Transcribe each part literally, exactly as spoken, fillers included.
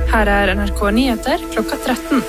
Her er N R K Nyheter klokka tretten.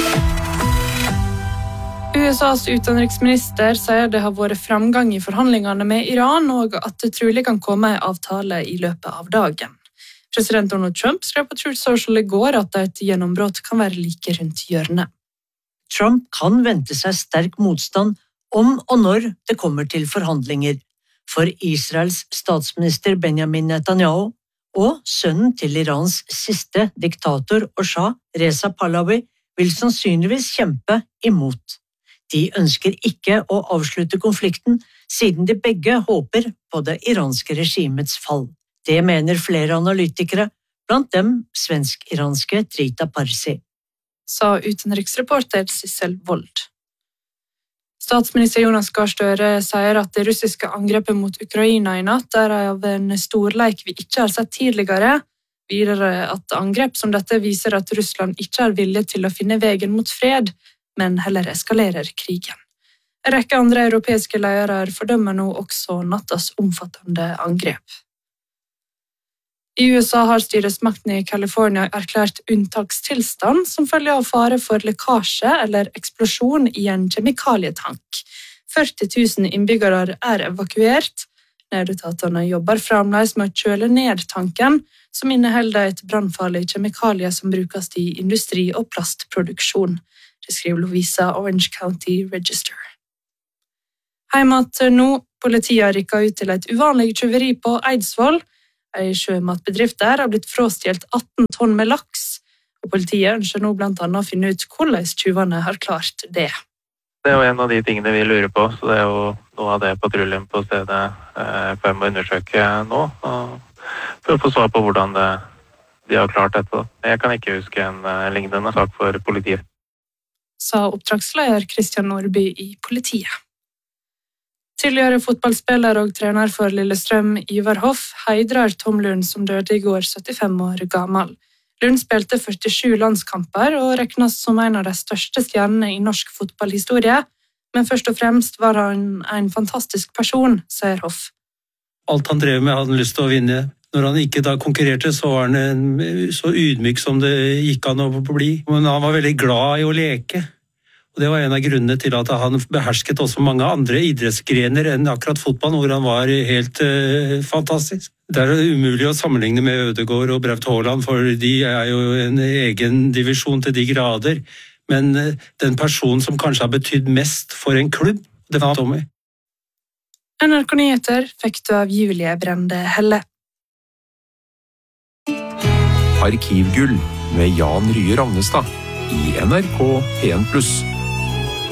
U S A's utenriksminister sier det har vært framgang i forhandlingene med Iran, og at det trolig kan komme en avtale i løpet av dagen. President Donald Trump skrev på Truth Social i går at et gjennombrott kan være like rundt hjørnet. Trump kan vente seg sterk motstand om og når det kommer til forhandlinger, for Israels statsminister Benjamin Netanyahu og sønnen til Irans siste diktator og shah, Reza Pahlavi, vil sannsynligvis kjempe imot. De ønsker ikke å avslutte konflikten, siden de begge håper på det iranske regimets fall. Det mener flere analytikere, blant dem svensk-iranske Trita Parsi. Sa utenriksreporter Sissel Wold. Statsminister Jonas Gahr Støre sier at det russiske angrepet mot Ukraina i natt er av en storleik vi ikke har sett tidligere. Videre at angrep som dette viser at Russland ikke er villig til å finne veien mot fred, men heller eskalerer krigen. En rekke andre europeiske ledere fordømmer nå også nattas omfattende angrep. I U S A har styresmaktene i California erklært unntakstilstand som følge av fare for lekkasje eller eksplosjon i en kjemikalietank. førti tusen innbyggere er evakuert. Nødetatene jobber fremdeles med å kjøle ned tanken, som inneholder et brannfarlig kjemikalie som brukes i industri- og plastproduksjon. Det skriver Louisa Orange County Register. Heimat nå, politiet rykket ut til et uvanlig tyveri på Eidsvoll. En sjømatbedrift der har blitt frastjålet atten tonn med laks, og politiet ønsker nå blant annet å finne ut hvordan tyvene har klart det. Det er jo en av de tingene vi lurer på, så det er jo noe av det patruljen på stedet eh, får med å undersøke nå, for å få svar på hvordan det, de har klart dette. Jeg kan ikke huske en eh, lignende sak for politiet. Sa oppdragsleder Christian Nordby i politiet. Tidligere fotballspiller og trener for Lillestrøm, Ivar Hoff, heidrer Tom Lund som døde i går, syttifem år gammel. Lund spilte førtisju landskamper og regnes som en av de største stjernene i norsk fotballhistorie, men først og fremst var han en fantastisk person, sier Hoff. Alt han drev med hadde han lyst til å vinne. Når han ikke da konkurrerte, så var han en, så ydmyk som det gikk an å bli. Men han var veldig glad i å leke. Og det var en av grunnene til at han behersket også mange andre idrettsgrener enn akkurat fotball, hvor han var helt uh, fantastisk. Det er umulig å sammenligne med Ødegaard og Braut Haaland, for de er jo en egen divisjon til de grader. Men uh, den personen som kanskje har betydd mest for en klubb, det var Tommy. N R K Nyheter fikk du av Julie Brende Helle. Arkivgull med Jan Rye Ragnestad i N R K P en pluss.